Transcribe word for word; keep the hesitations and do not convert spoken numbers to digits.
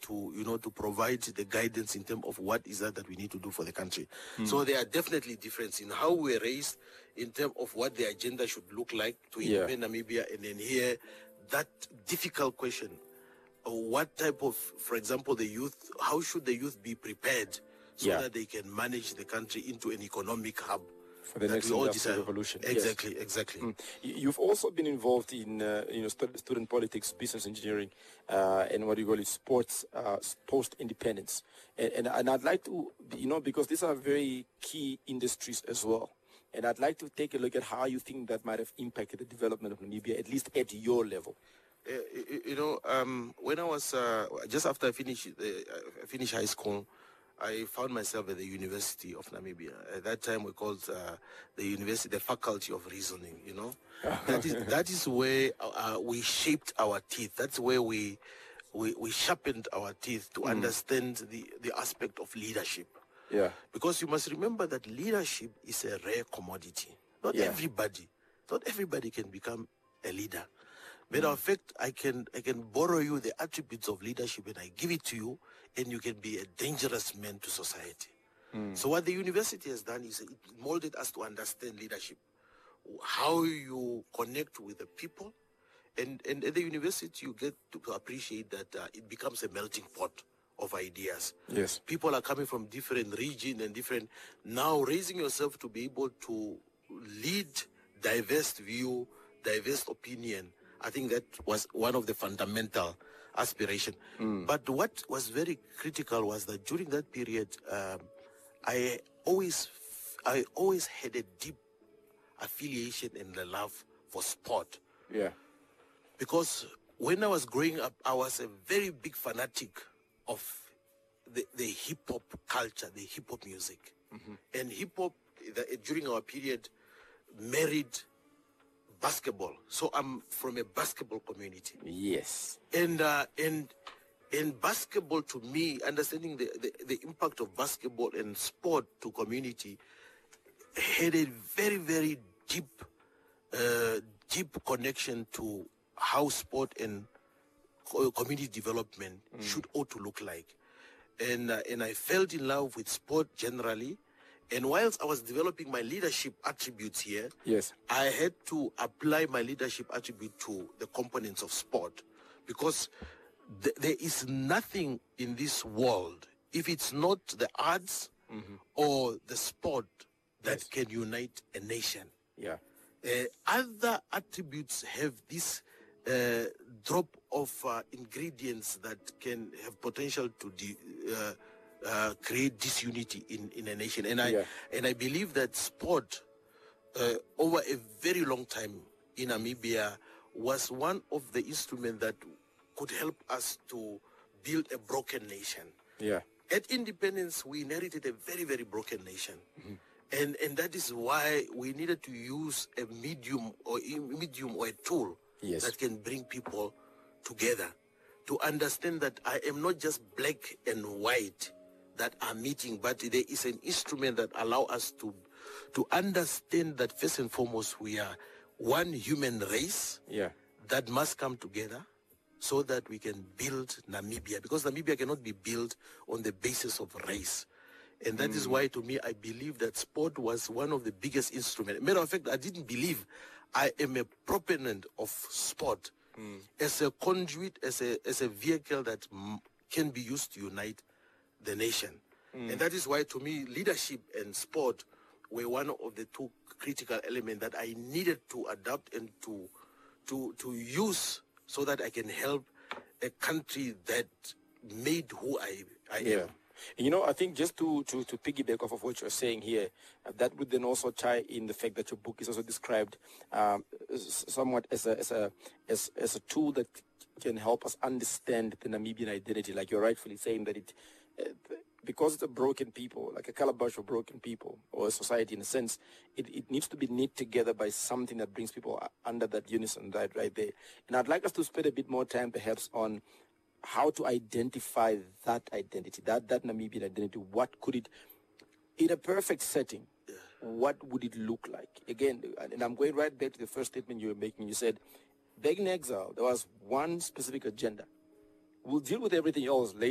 to, you know, to provide the guidance in terms of what is that that we need to do for the country. Mm. So there are definitely differences in how we're raised, in terms of what the agenda should look like to Yeah. independent Namibia, and then here, that difficult question, uh, what type of, for example, the youth, how should the youth be prepared so Yeah. that they can manage the country into an economic hub? For the that next we all industrial decide- revolution. Exactly, Yes. exactly. Mm. You- You've also been involved in uh, you know stu- student politics, business engineering, uh, and what do you call it, sports, uh, post independence. And, and and I'd like to you know because these are very key industries as well. And I'd like to take a look at how you think that might have impacted the development of Namibia, at least at your level. Uh, you, you know, um, when I was uh, just after I finished uh, I finished high school, I found myself at the University of Namibia. At that time, we called uh, the university the Faculty of Reasoning. You know, that is that is where uh, we shaped our teeth. That's where we we, we sharpened our teeth to Mm. understand the the aspect of leadership. Yeah. Because you must remember that leadership is a rare commodity. Not Yeah. everybody, not everybody can become a leader. Matter of fact, I can I can borrow you the attributes of leadership and I give it to you, and you can be a dangerous man to society. So what the university has done is it molded us to understand leadership, how you connect with the people, and, and at the university you get to appreciate that uh, it becomes a melting pot of ideas. Yes. People are coming from different regions and different. Now raising yourself to be able to lead diverse view, diverse opinion, I think that was one of the fundamental aspiration. But what was very critical was that during that period, um, I always, I always had a deep affiliation and the love for sport. Yeah. Because when I was growing up, I was a very big fanatic of the, the hip-hop culture, the hip-hop music. And hip-hop, the, during our period, married basketball. So I'm from a basketball community. Yes. And uh, and and basketball, to me, understanding the, the, the impact of basketball and sport to community had a very, very deep, uh, deep connection to how sport and co- community development should ought to look like. And uh, and I fell in love with sport generally. And whilst I was developing my leadership attributes here, Yes. I had to apply my leadership attribute to the components of sport, because th- there is nothing in this world, if it's not the arts or the sport, that Yes. can unite a nation. Yeah. Uh, other attributes have this uh, drop of uh, ingredients that can have potential to de- uh, uh, create disunity in, in a nation. And I Yeah. and I believe that sport, uh, over a very long time in Namibia, was one of the instruments that could help us to build a broken nation. Yeah. At independence, we inherited a very, very broken nation. And and that is why we needed to use a medium or a medium or a tool Yes. that can bring people together to understand that I am not just black and white that are meeting, but there is an instrument that allow us to to understand that first and foremost we are one human race Yeah. that must come together so that we can build Namibia, because Namibia cannot be built on the basis of race. And that is why, to me, I believe that sport was one of the biggest instruments. Matter of fact, I didn't believe. I am a proponent of sport as a conduit, as a as a vehicle that m- can be used to unite the nation. And that is why, to me, leadership and sport were one of the two critical elements that I needed to adapt and to to to use so that I can help a country that made who I I Yeah. am. You know, I think just to, to, to piggyback off of what you're saying here, uh, that would then also tie in the fact that your book is also described um, s- somewhat as a, as, a, as, as a tool that can help us understand the Namibian identity. Like you're rightfully saying that it, uh, because it's a broken people, like a calabash of broken people, or a society in a sense, it, it needs to be knit together by something that brings people u- under that unison, right, right there. And I'd like us to spend a bit more time perhaps on how to identify that identity, that, that Namibian identity. What could it, in a perfect setting, what would it look like? Again, and I'm going right back to the first statement you were making. You said, back in exile, there was one specific agenda. We'll deal with everything else later.